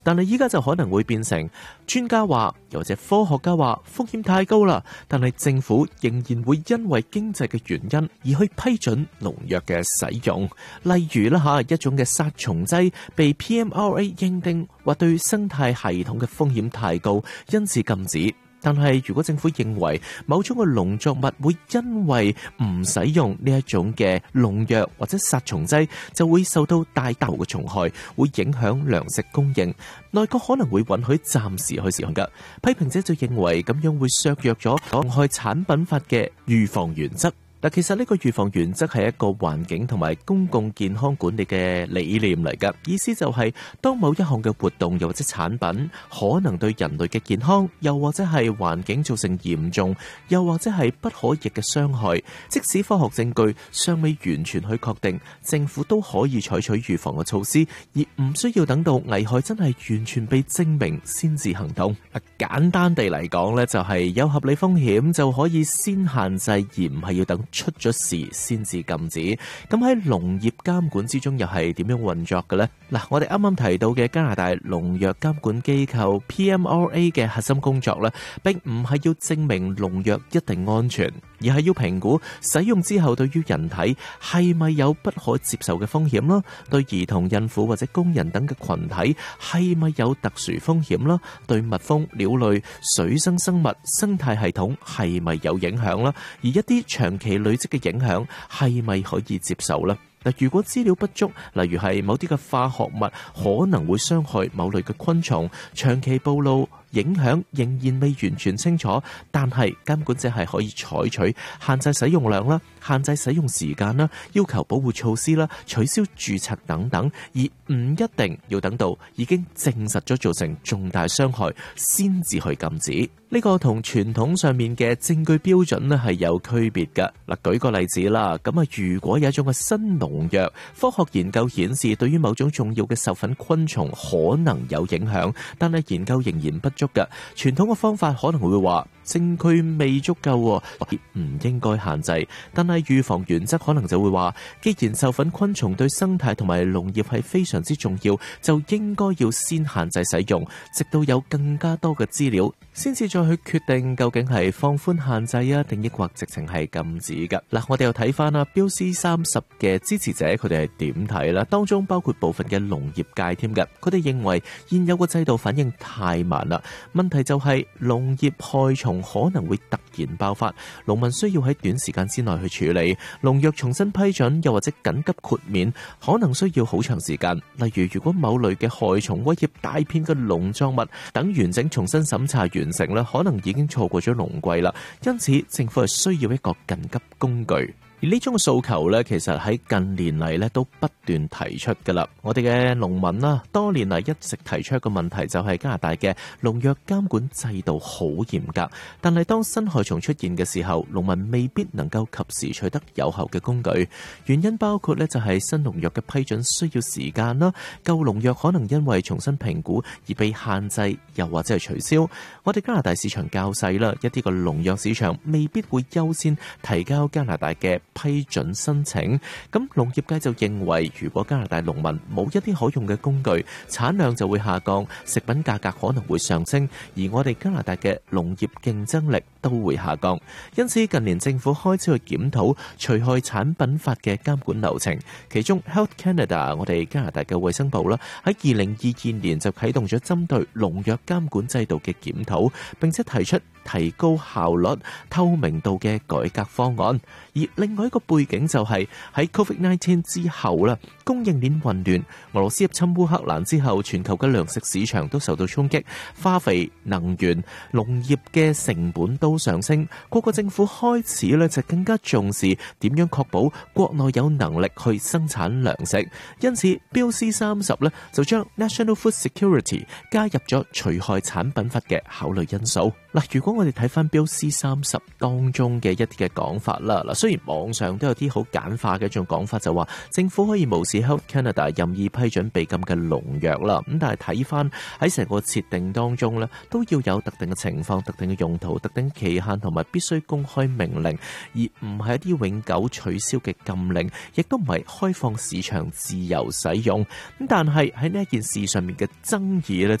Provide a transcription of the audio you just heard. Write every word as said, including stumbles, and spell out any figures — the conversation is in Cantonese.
但係依家就可能會變成專家話，又或者科學家話風險太高啦，但係政府仍然會因為經濟嘅原因而去批准農藥嘅使用。例如啦吓，一種嘅殺蟲劑被 P M R A 認定或對生態系統嘅風險太高，因此禁止。但係如果政府認為某種嘅農作物會因為唔使用呢一種嘅農藥或者殺蟲劑，就會受到大規模嘅蟲害，會影響糧食供應，內閣可能會允許暫時去使用㗎。批評者就認為咁樣會削弱咗有害產品法嘅預防原則。嗱，其實呢個預防原則係一個環境同埋公共健康管理嘅理念嚟㗎，意思就係當某一項嘅活動又或者產品可能對人類嘅健康，又或者係環境造成嚴重，又或者係不可逆嘅傷害，即使科學證據尚未完全去確定，政府都可以採取預防嘅措施，而唔需要等到危害真係完全被證明先至行動。簡單地嚟講呢，就係有合理風險就可以先限制，而唔係要等出咗事先至禁止。咁喺農業監管之中又係點樣運作嘅呢？嗱，我哋啱啱提到嘅加拿大農藥監管機構 P M R A 嘅核心工作呢，並唔係要證明農藥一定安全，而係要評估使用之後對於人體係咪有不可接受嘅風險啦，對兒童、孕婦或者工人等嘅群體係咪有特殊風險啦，對蜜蜂、鳥類、水生生物、生態系統係咪有影響啦，而一啲長期累積嘅影響係咪可以接受呢？嗱，如果資料不足，例如係某啲嘅化學物可能會傷害某類嘅昆蟲，長期暴露影響仍然未完全清楚，但係監管者係可以採取限制使用量啦、限制使用時間啦、要求保護措施啦、取消註冊等等，而唔一定要等到已經證實咗造成重大傷害先至去禁止。呢個同傳統上面嘅證據標準咧係有區別嘅。嗱，舉個例子啦，咁啊，如果有一種嘅新農藥，科學研究顯示對於某種重要嘅授粉昆蟲可能有影響，但係研究仍然不足嘅，傳統嘅方法可能會話證據未足夠，唔應該限制。但係預防原則可能就會話，既然授粉昆蟲對生態同埋農業係非常之重要，就應該要先限制使用，直到有更加多嘅資料，先至再去決定究竟係放寬限制啊，定抑或直情係禁止㗎。嗱，我哋又睇翻啦，標 C 三十嘅支持者佢哋係點睇啦？當中包括部分嘅農業界添㗎，佢哋認為現有個制度反應太慢啦。問題就係農業害蟲可能會突然爆發，農民需要喺短時間之內去處理，農藥重新批准又或者緊急豁免，可能需要好長時間。例如，如果某類嘅害蟲威脅大片嘅農作物，等完整重新審查完成咧，可能已經錯過咗農季啦。因此，政府係需要一個緊急工具。而呢種嘅訴求咧，其實喺近年嚟咧都不斷提出噶啦。我哋嘅農民啦，多年嚟一直提出一個問題，就係加拿大嘅農藥監管制度好嚴格，但係當新害蟲出現嘅時候，農民未必能夠及時取得有效嘅工具。原因包括咧就係新農藥嘅批准需要時間啦，舊農藥可能因為重新評估而被限制，又或者係取消。我哋加拿大市場較細啦，一啲個農藥市場未必會優先提交加拿大嘅批准申請。咁農業界就認為，如果加拿大農民冇一啲可用嘅工具，產量就會下降，食品價格可能會上升，而我哋加拿大嘅農業競爭力都會下降。因此近年政府開始去檢討除害產品法嘅監管流程，其中 Health Canada 我哋加拿大嘅衛生部啦，喺二零二二年就啟動咗針對農藥監管制度嘅檢討，並且提出提高效率、透明度嘅改革方案。而另外一個背景就係喺 Covid 十九 之後啦，供應鏈混亂，俄羅斯入侵烏克蘭之後，全球嘅糧食市場都受到衝擊，化肥、能源、農業嘅成本都上升。各個政府開始咧就更加重視點樣確保國內有能力去生產糧食，因此標 C 三十咧就將 National Food Security 加入咗除害產品法嘅考慮因素。 嗱，如果我哋睇翻標 C 三十當中嘅一啲嘅講法啦，嗱，雖然網上都有啲好簡化嘅一種講法，就話政府可以無視 Health Canada 任意批准被禁嘅農藥啦，咁但係睇翻喺成個設定當中咧，都要有特定嘅情況、特定嘅用途、特定期限同埋必須公開命令，而唔係一啲永久取消嘅禁令，亦都唔係開放市場自由使用。咁但係喺呢一件事上面嘅爭議咧，